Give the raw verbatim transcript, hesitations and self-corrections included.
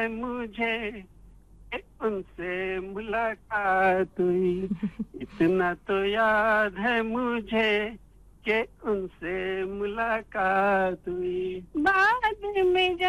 मुझे कि उनसे मुलाकात हुई। इतना तो याद है मुझे कि उनसे मुलाकात हुई। बाद में जा